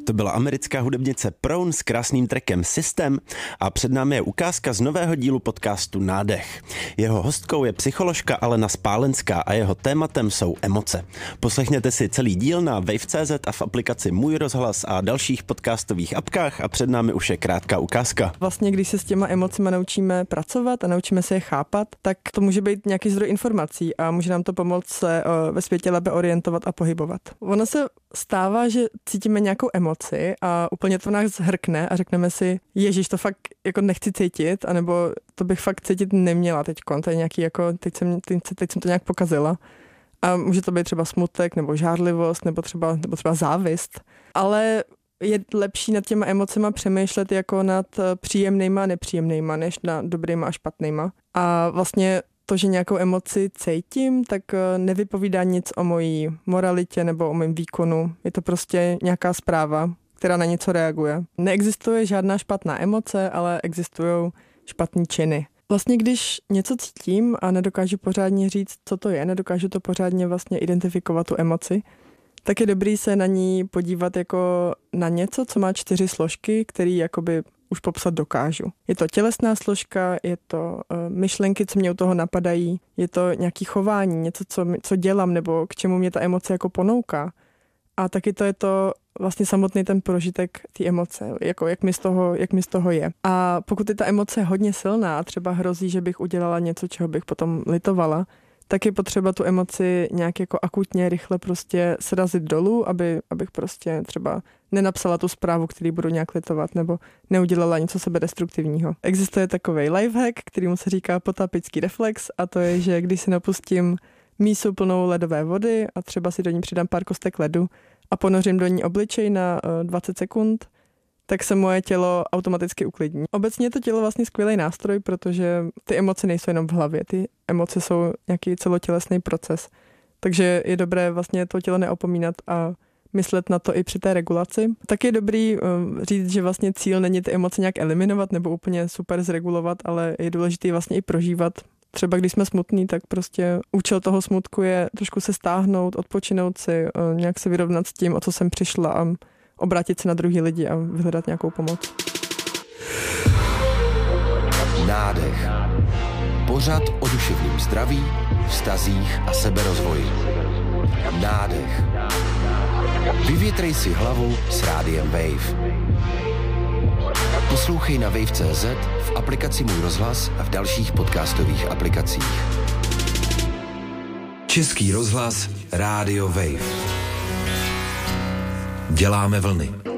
To byla americká hudebnice Prone s krásným trackem System a před námi je ukázka z nového dílu podcastu Nádech. Jeho hostkou je psycholožka Alena Spálenská a jeho tématem jsou emoce. Poslechněte si celý díl na wave.cz a v aplikaci Můj rozhlas a dalších podcastových apkách a před námi už je krátká ukázka. Vlastně, když se s těma emocemi naučíme pracovat a naučíme se je chápat, tak to může být nějaký zdroj informací a může nám to pomoct se ve světě lépe orientovat a pohybovat. Ono se stává, že cítíme nějakou emoci a úplně to v nás zhrkne a řekneme si, ježiš, to fakt jako nechci cítit, anebo to bych fakt cítit neměla teďkon, to je nějaký jako, teď jsem to nějak pokazila. A může to být třeba smutek, nebo žárlivost, nebo třeba závist. Ale je lepší nad těma emocema přemýšlet jako nad příjemnýma a nepříjemnýma, než nad dobrýma a špatnýma. A vlastně to, že nějakou emoci cítím, tak nevypovídá nic o mojí moralitě nebo o mém výkonu. Je to prostě nějaká zpráva, která na něco reaguje. Neexistuje žádná špatná emoce, ale existují špatný činy. Vlastně když něco cítím a nedokážu pořádně říct, co to je, nedokážu to pořádně vlastně identifikovat tu emoci, tak je dobrý se na ní podívat jako na něco, co má 4 složky, které jakoby už popsat dokážu. Je to tělesná složka, je to myšlenky, co mě u toho napadají, je to nějaké chování, něco, co dělám nebo k čemu mě ta emoce jako ponouká. A taky to je to vlastně samotný ten prožitek té emoce, jako jak mi z toho je. A pokud je ta emoce hodně silná a třeba hrozí, že bych udělala něco, čeho bych potom litovala, tak je potřeba tu emoci nějak jako akutně, rychle prostě srazit dolů, abych prostě třeba nenapsala tu zprávu, který budu nějak litovat, nebo neudělala něco sebedestruktivního. Existuje takovej lifehack, kterýmu se říká potápěcký reflex, a to je, že když si napustím mísu plnou ledové vody a třeba si do ní přidám pár kostek ledu a ponořím do ní obličej na 20 sekund, tak se moje tělo automaticky uklidní. Obecně je to tělo vlastně skvělý nástroj, protože ty emoce nejsou jenom v hlavě, ty emoce jsou nějaký celotělesný proces. Takže je dobré vlastně to tělo neopomínat a myslet na to i při té regulaci. Tak je dobrý říct, že vlastně cíl není ty emoce nějak eliminovat nebo úplně super zregulovat, ale je důležité vlastně i prožívat. Třeba když jsme smutní, tak prostě účel toho smutku je trošku se stáhnout, odpočinout si, nějak se vyrovnat s tím, o co jsem přišla a obrátit se na druhý lidi a vyhledat nějakou pomoc. Nádech. Pořad o duševním zdraví, vztazích a seberozvoji. Nádech. Vyvětrej si hlavu s rádiem Wave. Poslouchej na wave.cz, v aplikaci Můj rozhlas a v dalších podcastových aplikacích. Český rozhlas Rádio Wave. Děláme vlny.